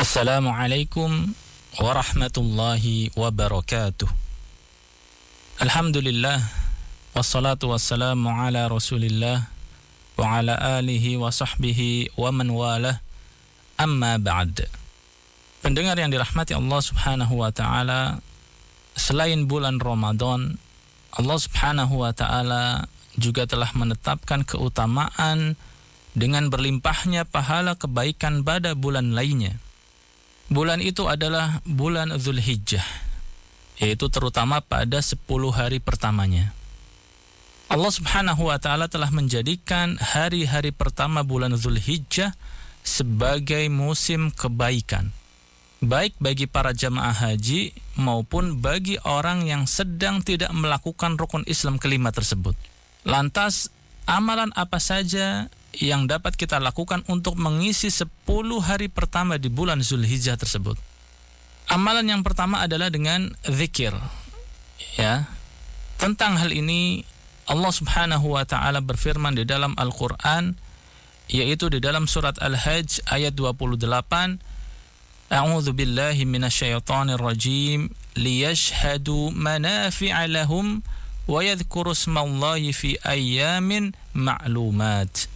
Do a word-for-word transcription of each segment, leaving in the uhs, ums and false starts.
Assalamualaikum warahmatullahi wabarakatuh. Alhamdulillah, wassalatu wassalamu ala rasulillah wa ala alihi wa sahbihi wa man walah, amma ba'd. Pendengar yang dirahmati Allah subhanahu wa ta'ala, selain bulan Ramadan, Allah subhanahu wa ta'ala juga telah menetapkan keutamaan dengan berlimpahnya pahala kebaikan pada bulan lainnya. Bulan itu adalah bulan Dzulhijjah, yaitu terutama pada sepuluh hari pertamanya. Allah subhanahu wa ta'ala telah menjadikan hari-hari pertama bulan Dzulhijjah sebagai musim kebaikan, baik bagi para jamaah haji maupun bagi orang yang sedang tidak melakukan rukun Islam kelima tersebut. Lantas, amalan apa saja yang dapat kita lakukan untuk mengisi sepuluh hari pertama di bulan Dzulhijjah tersebut? Amalan yang pertama adalah dengan zikir. Ya. Tentang hal ini Allah Subhanahu wa taala berfirman di dalam Al-Qur'an, yaitu di dalam surat Al-Hajj ayat dua puluh delapan, A'udzu billahi minasyaitonir rajim, liyashhadu manafi'a lahum wa yadhkuru ismallahi fi ayyamin ma'lumat.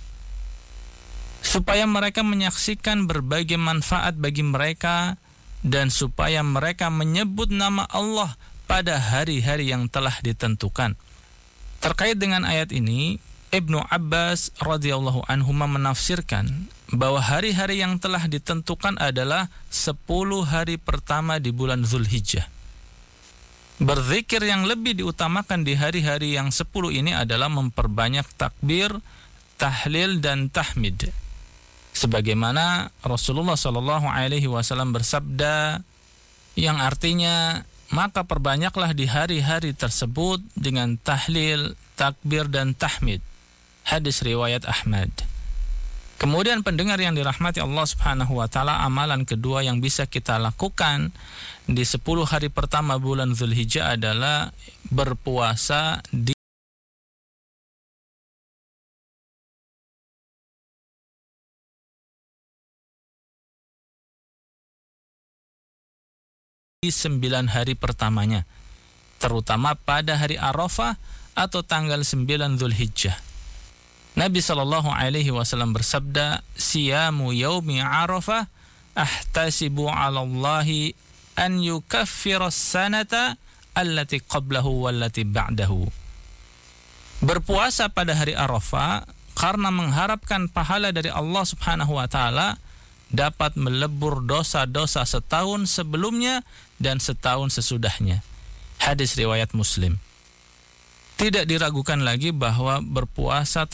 Supaya mereka menyaksikan berbagai manfaat bagi mereka dan supaya mereka menyebut nama Allah pada hari-hari yang telah ditentukan. Terkait dengan ayat ini, Ibnu Abbas radhiyallahu anhuma menafsirkan bahwa hari-hari yang telah ditentukan adalah sepuluh hari pertama di bulan Dzulhijjah. Berzikir yang lebih diutamakan di hari-hari yang sepuluh ini adalah memperbanyak takbir, tahlil dan tahmid. Sebagaimana Rasulullah shallallahu alaihi wasallam bersabda, yang artinya, maka perbanyaklah di hari-hari tersebut dengan tahlil, takbir dan tahmid. Hadis riwayat Ahmad. Kemudian pendengar yang dirahmati Allah subhanahu wa ta'ala, amalan kedua yang bisa kita lakukan di sepuluh hari pertama bulan Dzulhijjah adalah berpuasa di sembilan hari pertamanya, terutama pada hari Arafah atau tanggal sembilan Dzulhijjah. Nabi sallallahu alaihi wasallam bersabda, "Siyamu yaumi Arafah ahtasibu 'ala Allahi an yukaffira as-sanata allati qablahu wallati ba'dahu." Berpuasa pada hari Arafah karena mengharapkan pahala dari Allah Subhanahu wa taala dapat melebur dosa-dosa setahun sebelumnya dan setahun sesudahnya. Hadis riwayat Muslim. Tidak diragukan lagi bahwa berpuasa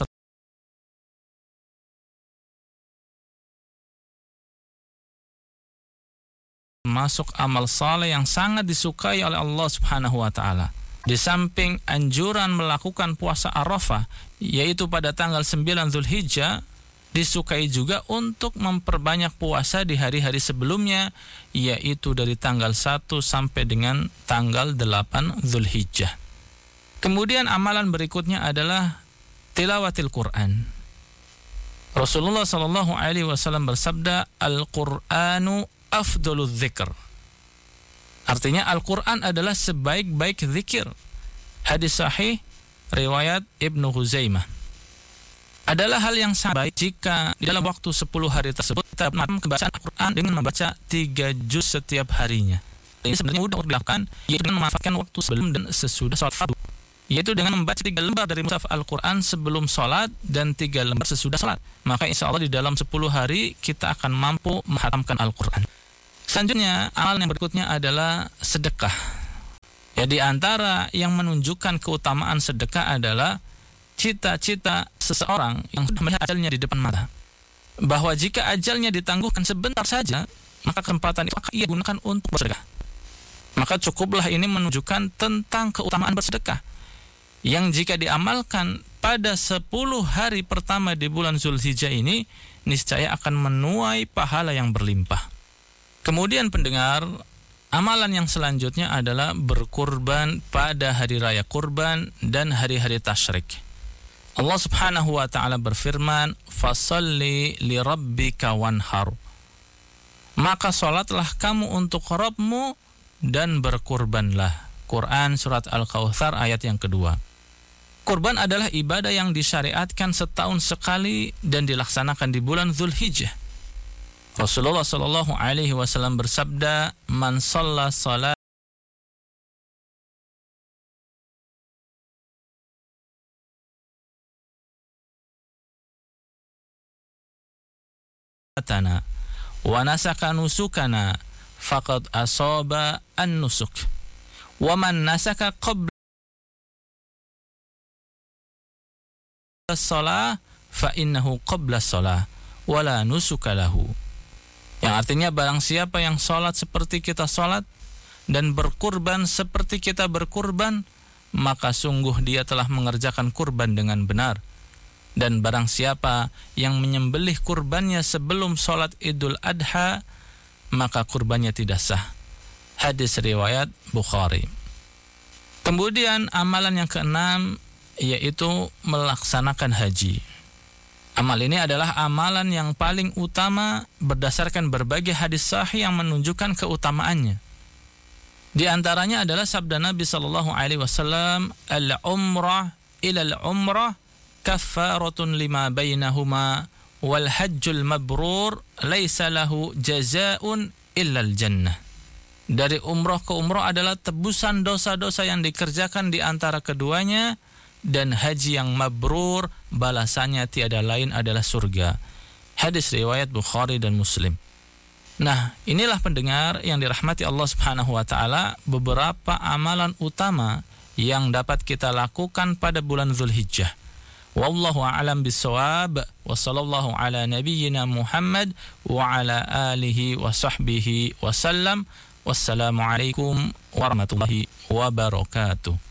termasuk amal saleh yang sangat disukai oleh Allah Subhanahu wa taala. Di samping anjuran melakukan puasa Arafah, yaitu pada tanggal sembilan Dzulhijjah, disukai juga untuk memperbanyak puasa di hari-hari sebelumnya, yaitu dari tanggal satu sampai dengan tanggal delapan Dzulhijjah. Kemudian amalan berikutnya adalah tilawatil Quran. Rasulullah sallallahu alaihi wasallam bersabda, Al-Qur'anu afdalul dzikr. Artinya Al-Quran adalah sebaik-baik zikir. Hadis sahih riwayat Ibnu Huzaimah. Adalah hal yang sangat baik jika di dalam waktu sepuluh hari tersebut kita melakukan bacaan Al-Quran dengan membaca tiga juz setiap harinya. Ini sebenarnya mudah untuk dilakukan, yaitu dengan memanfaatkan waktu sebelum dan sesudah sholat fardu, yaitu dengan membaca tiga lembar dari mushaf Al-Quran sebelum sholat dan tiga lembar sesudah sholat. Maka insya Allah di dalam sepuluh hari kita akan mampu menghatamkan Al-Quran. Selanjutnya, amal yang berikutnya adalah sedekah. Ya, di antara yang menunjukkan keutamaan sedekah adalah cita-cita seseorang yang sudah melihat ajalnya di depan mata, bahwa jika ajalnya ditangguhkan sebentar saja, maka kesempatan itu akan ia gunakan untuk bersedekah. Maka cukuplah ini menunjukkan tentang keutamaan bersedekah, yang jika diamalkan pada sepuluh hari pertama di bulan Dzulhijjah ini, niscaya akan menuai pahala yang berlimpah. Kemudian pendengar, amalan yang selanjutnya adalah berkurban pada hari raya kurban dan hari-hari tasyrik. Allah Subhanahu wa ta'ala berfirman, "Fasalli li rabbika wanhar." maka salatlah kamu untuk Rabbmu dan berkurbanlah. Quran surat Al-Kautsar ayat yang kedua. Kurban adalah ibadah yang disyariatkan setahun sekali dan dilaksanakan di bulan Dzulhijjah. Rasulullah sallallahu alaihi wasallam bersabda, "Man shalla shalat tana wa nasaka nusukana faqad asaba an-nusuk wa man nasaka qabla as-shalah fa innahu qabla as-shalah wa la nusuka lahu." Yang artinya barang siapa yang salat seperti kita salat dan berkurban seperti kita berkurban, maka sungguh dia telah mengerjakan kurban dengan benar. Dan barang siapa yang menyembelih kurbannya sebelum sholat Idul Adha, maka kurbannya tidak sah. Hadis riwayat Bukhari. Kemudian amalan yang keenam yaitu melaksanakan haji. Amal ini adalah amalan yang paling utama berdasarkan berbagai hadis sahih yang menunjukkan keutamaannya. Di antaranya adalah sabda Nabi sallallahu alaihi wasallam, "Al-umrah ila al-umrah kaffaratun lima bainahuma wal hajjul mabrur laisa lahu jazaa'un illa al-jannah." Dari umrah ke umrah adalah tebusan dosa-dosa yang dikerjakan di antara keduanya, dan haji yang mabrur balasannya tiada lain adalah surga. Hadis riwayat Bukhari dan Muslim. Nah, inilah pendengar yang dirahmati Allah Subhanahu wa taala, beberapa amalan utama yang dapat kita lakukan pada bulan Dzulhijjah. Wallahu a'lam bissawab, wa sallallahu ala nabiyyina Muhammad wa ala alihi wa sahbihi wa sallam. Wassalamu alaikum warahmatullahi wabarakatuh.